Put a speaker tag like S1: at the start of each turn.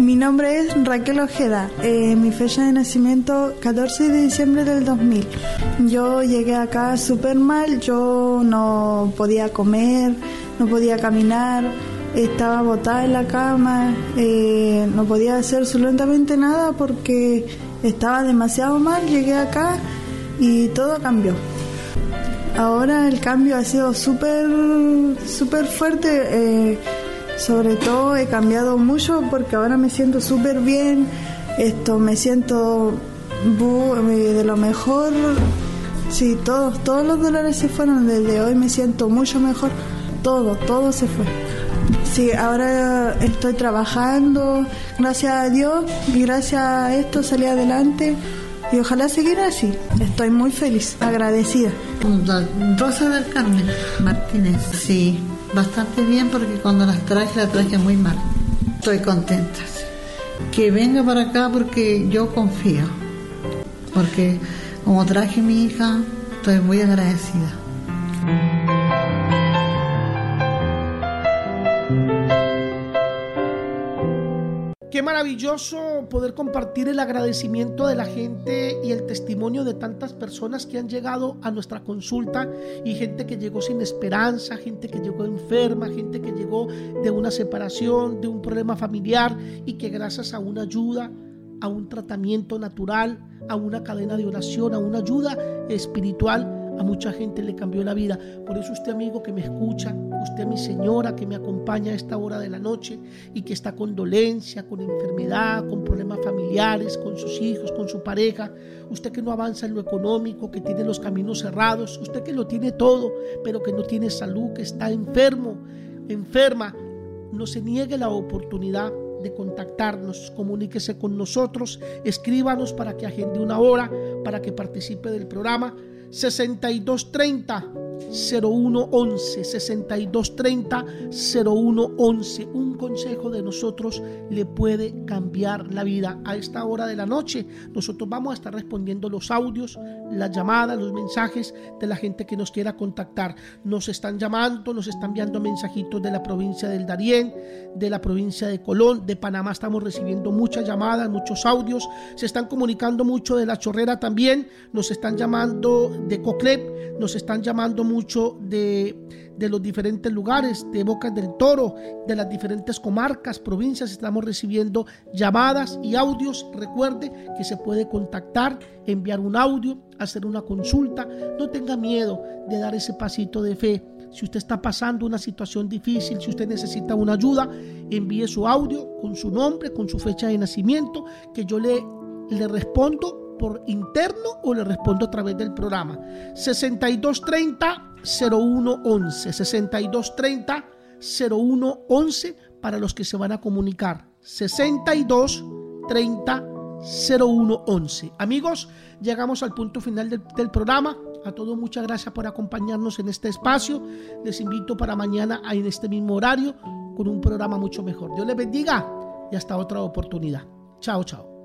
S1: Mi nombre es Raquel Ojeda, mi fecha de nacimiento 14 de diciembre del 2000. Yo llegué acá súper mal, yo no podía comer, no podía caminar, estaba botada en la cama, no podía hacer absolutamente nada porque estaba demasiado mal. Llegué acá y todo cambió. Ahora el cambio ha sido súper fuerte. Sobre todo he cambiado mucho porque ahora me siento súper bien, me siento de lo mejor. Sí, todos los dolores se fueron, desde hoy me siento mucho mejor, todo se fue. Sí, ahora estoy trabajando, gracias a Dios y gracias a esto salí adelante y ojalá seguir así. Estoy muy feliz, agradecida.
S2: Rosa del Carmen Martínez, sí. Bastante bien porque cuando la traje muy mal. Estoy contenta. Que venga para acá porque yo confío. Porque como traje a mi hija, estoy muy agradecida.
S3: Qué maravilloso poder compartir el agradecimiento de la gente y el testimonio de tantas personas que han llegado a nuestra consulta, y gente que llegó sin esperanza, gente que llegó enferma, gente que llegó de una separación, de un problema familiar, y que gracias a una ayuda, a un tratamiento natural, a una cadena de oración, a una ayuda espiritual, a mucha gente le cambió la vida. Por eso usted, amigo que me escucha, usted, mi señora que me acompaña a esta hora de la noche y que está con dolencia, con enfermedad, con problemas familiares, con sus hijos, con su pareja, usted que no avanza en lo económico, que tiene los caminos cerrados, usted que lo tiene todo pero que no tiene salud, que está enferma, no se niegue la oportunidad de contactarnos. Comuníquese con nosotros, escríbanos para que agende una hora para que participe del programa. 6230-0111, 6230-0111. Un consejo de nosotros le puede cambiar la vida. A esta hora de la noche nosotros vamos a estar respondiendo los audios, las llamadas, los mensajes de la gente que nos quiera contactar. Nos están llamando, nos están enviando mensajitos de la provincia del Darién, de la provincia de Colón, de Panamá. Estamos recibiendo muchas llamadas, muchos audios. Se están comunicando mucho de La Chorrera también. Nos están llamando de Coclep, nos están llamando mucho de los diferentes lugares, de Bocas del Toro, de las diferentes comarcas, provincias. Estamos recibiendo llamadas y audios. Recuerde que se puede contactar, enviar un audio, hacer una consulta. No tenga miedo de dar ese pasito de fe. Si usted está pasando una situación difícil, si usted necesita una ayuda, envíe su audio con su nombre, con su fecha de nacimiento, que yo le respondo por interno o le respondo a través del programa. 6230-0111, 6230-0111 para los que se van a comunicar. 6230-0111. Amigos, llegamos al punto final del programa. A todos muchas gracias por acompañarnos en este espacio. Les invito para mañana en este mismo horario con un programa mucho mejor. Dios les bendiga y hasta otra oportunidad. Chao, chao.